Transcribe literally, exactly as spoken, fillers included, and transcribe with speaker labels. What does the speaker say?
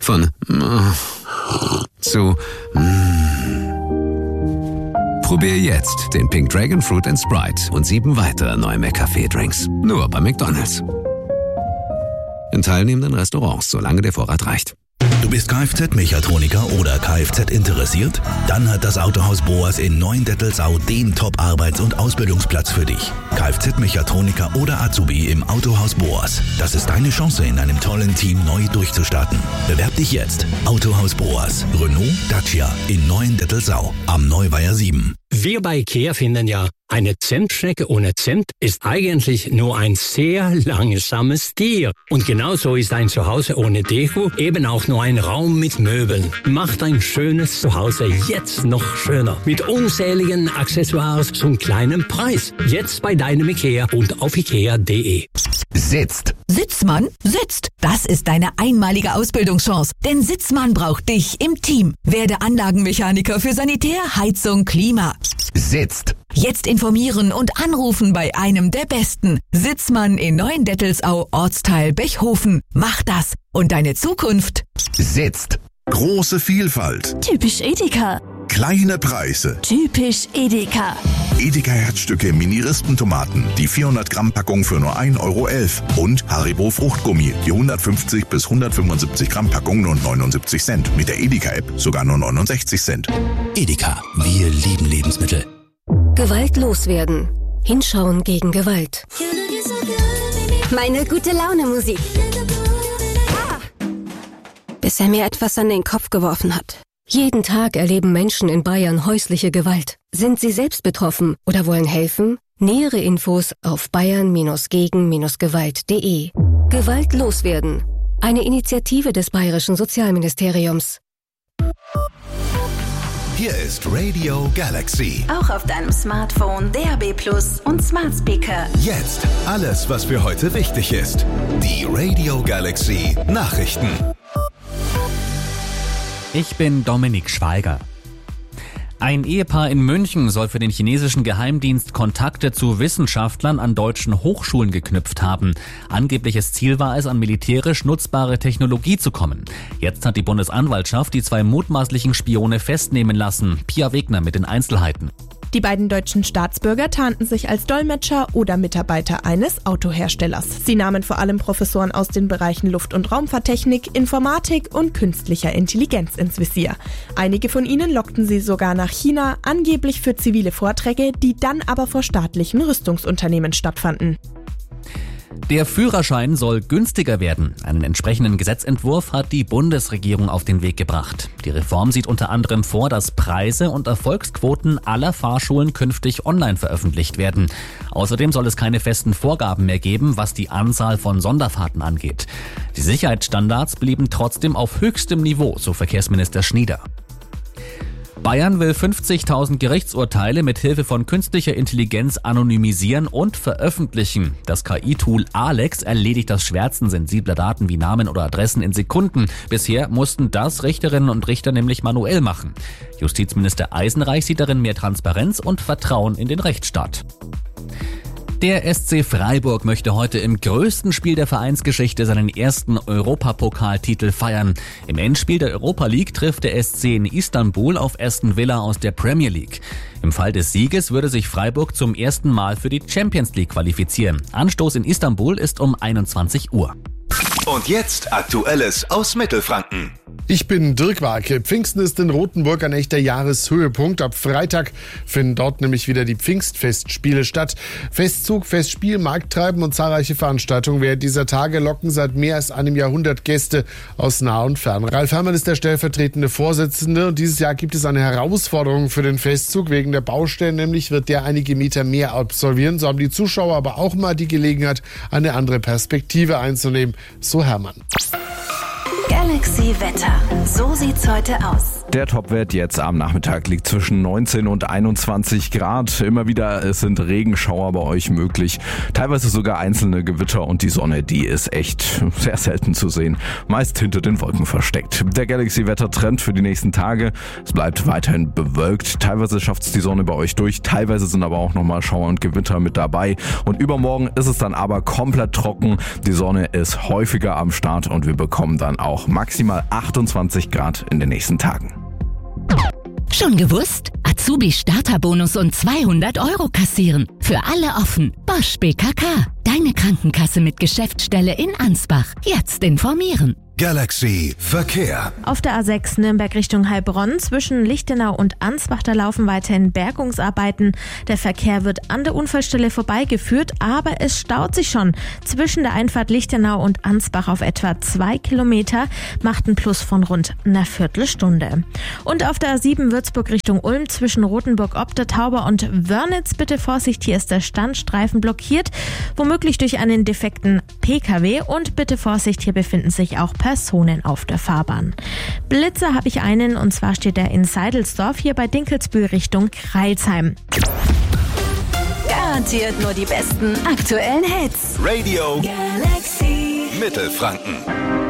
Speaker 1: Von äh, zu äh. Probier jetzt den Pink Dragon Fruit and Sprite und sieben weitere neue McCafé-Drinks. Nur bei McDonald's. In teilnehmenden Restaurants, solange der Vorrat reicht.
Speaker 2: Du bist Kfz-Mechatroniker oder Kfz interessiert? Dann hat das Autohaus Boas in Neuendettelsau den Top-Arbeits- und Ausbildungsplatz für dich. Kfz-Mechatroniker oder Azubi im Autohaus Boas. Das ist deine Chance, in einem tollen Team neu durchzustarten. Bewerb dich jetzt. Autohaus Boas. Renault Dacia in Neuendettelsau am Neuweiher sieben.
Speaker 3: Wir bei IKEA finden ja, eine Zentschnecke ohne Zimt ist eigentlich nur ein sehr langsames Tier. Und genauso ist ein Zuhause ohne Deko eben auch nur ein Raum mit Möbeln. Macht ein schönes Zuhause jetzt noch schöner. Mit unzähligen Accessoires zum kleinen Preis. Jetzt bei deinem IKEA und auf ikea punkt de.
Speaker 4: Sitzt.
Speaker 5: Sitzmann sitzt. Das ist deine einmalige Ausbildungschance. Denn Sitzmann braucht dich im Team. Werde Anlagenmechaniker für Sanitär, Heizung, Klima.
Speaker 4: Sitzt.
Speaker 5: Jetzt informieren und anrufen bei einem der Besten. Sitzmann in Neuendettelsau, Ortsteil Bechhofen. Mach das und deine Zukunft
Speaker 4: sitzt.
Speaker 6: Große Vielfalt.
Speaker 7: Typisch Edeka.
Speaker 6: Kleine Preise.
Speaker 7: Typisch Edeka.
Speaker 6: Edeka Herzstücke Mini-Rispentomaten. Die vierhundert Gramm Packung für nur ein Euro elf. Und Haribo Fruchtgummi. Die hundertfünfzig bis hundertfünfundsiebzig Gramm Packung nur neunundsiebzig Cent. Mit der Edeka-App sogar nur neunundsechzig Cent.
Speaker 2: Edeka, wir lieben Lebensmittel.
Speaker 8: Gewalt loswerden. Hinschauen gegen Gewalt. Meine gute Laune Musik. Bis er mir etwas an den Kopf geworfen hat. Jeden Tag erleben Menschen in Bayern häusliche Gewalt. Sind sie selbst betroffen oder wollen helfen? Nähere Infos auf bayern gegen gewalt punkt de. Gewalt loswerden. Eine Initiative des Bayerischen Sozialministeriums.
Speaker 2: Hier ist Radio Galaxy.
Speaker 9: Auch auf deinem Smartphone, D A B Plus und Smart Speaker.
Speaker 2: Jetzt alles, was für heute wichtig ist. Die Radio Galaxy Nachrichten.
Speaker 10: Ich bin Dominik Schweiger. Ein Ehepaar in München soll für den chinesischen Geheimdienst Kontakte zu Wissenschaftlern an deutschen Hochschulen geknüpft haben. Angebliches Ziel war es, an militärisch nutzbare Technologie zu kommen. Jetzt hat die Bundesanwaltschaft die zwei mutmaßlichen Spione festnehmen lassen. Pia Wegner mit den Einzelheiten.
Speaker 11: Die beiden deutschen Staatsbürger tarnten sich als Dolmetscher oder Mitarbeiter eines Autoherstellers. Sie nahmen vor allem Professoren aus den Bereichen Luft- und Raumfahrttechnik, Informatik und künstlicher Intelligenz ins Visier. Einige von ihnen lockten sie sogar nach China, angeblich für zivile Vorträge, die dann aber vor staatlichen Rüstungsunternehmen stattfanden.
Speaker 10: Der Führerschein soll günstiger werden. Einen entsprechenden Gesetzentwurf hat die Bundesregierung auf den Weg gebracht. Die Reform sieht unter anderem vor, dass Preise und Erfolgsquoten aller Fahrschulen künftig online veröffentlicht werden. Außerdem soll es keine festen Vorgaben mehr geben, was die Anzahl von Sonderfahrten angeht. Die Sicherheitsstandards blieben trotzdem auf höchstem Niveau, so Verkehrsminister Schnieder. Bayern will fünfzigtausend Gerichtsurteile mit Hilfe von künstlicher Intelligenz anonymisieren und veröffentlichen. Das K I-Tool Alex erledigt das Schwärzen sensibler Daten wie Namen oder Adressen in Sekunden. Bisher mussten das Richterinnen und Richter nämlich manuell machen. Justizminister Eisenreich sieht darin mehr Transparenz und Vertrauen in den Rechtsstaat. Der S C Freiburg möchte heute im größten Spiel der Vereinsgeschichte seinen ersten Europapokaltitel feiern. Im Endspiel der Europa League trifft der S C in Istanbul auf Aston Villa aus der Premier League. Im Fall des Sieges würde sich Freiburg zum ersten Mal für die Champions League qualifizieren. Anstoß in Istanbul ist um einundzwanzig Uhr.
Speaker 2: Und jetzt Aktuelles aus Mittelfranken.
Speaker 12: Ich bin Dirk Warke. Pfingsten ist in Rothenburg ein echter Jahreshöhepunkt. Ab Freitag finden dort nämlich wieder die Pfingstfestspiele statt. Festzug, Festspiel, Markttreiben und zahlreiche Veranstaltungen während dieser Tage locken seit mehr als einem Jahrhundert Gäste aus nah und fern. Ralf Herrmann ist der stellvertretende Vorsitzende und dieses Jahr gibt es eine Herausforderung für den Festzug. Wegen der Baustellen nämlich wird der einige Meter mehr absolvieren. So haben die Zuschauer aber auch mal die Gelegenheit, eine andere Perspektive einzunehmen. So Herrmann.
Speaker 9: Galaxy Wetter. So sieht's heute aus.
Speaker 13: Der Topwert jetzt am Nachmittag liegt zwischen neunzehn und einundzwanzig Grad. Immer wieder es sind Regenschauer bei euch möglich. Teilweise sogar einzelne Gewitter und die Sonne, die ist echt sehr selten zu sehen. Meist hinter den Wolken versteckt. Der Galaxy-Wettertrend für die nächsten Tage. Es bleibt weiterhin bewölkt. Teilweise schafft es die Sonne bei euch durch. Teilweise sind aber auch nochmal Schauer und Gewitter mit dabei. Und übermorgen ist es dann aber komplett trocken. Die Sonne ist häufiger am Start und wir bekommen dann auch maximal achtundzwanzig Grad in den nächsten Tagen.
Speaker 5: Schon gewusst? Azubi-Starterbonus und zweihundert Euro kassieren. Für alle offen. Bosch B K K. Deine Krankenkasse mit Geschäftsstelle in Ansbach. Jetzt informieren.
Speaker 2: Galaxy Verkehr.
Speaker 11: Auf der A sechs Nürnberg Richtung Heilbronn zwischen Lichtenau und Ansbach, da laufen weiterhin Bergungsarbeiten. Der Verkehr wird an der Unfallstelle vorbeigeführt, aber es staut sich schon. Zwischen der Einfahrt Lichtenau und Ansbach auf etwa zwei Kilometer, macht ein Plus von rund einer Viertelstunde. Und auf der A sieben Würzburg Richtung Ulm zwischen Rothenburg-Obdertauber und Wörnitz bitte Vorsicht, hier ist der Standstreifen blockiert, womöglich durch einen defekten P K W, und bitte Vorsicht, hier befinden sich auch Personen auf der Fahrbahn. Blitzer habe ich einen, und zwar steht er in Seidelsdorf hier bei Dinkelsbühl Richtung Kreilsheim.
Speaker 9: Garantiert nur die besten aktuellen Hits.
Speaker 2: Radio
Speaker 9: Galaxy
Speaker 2: Mittelfranken.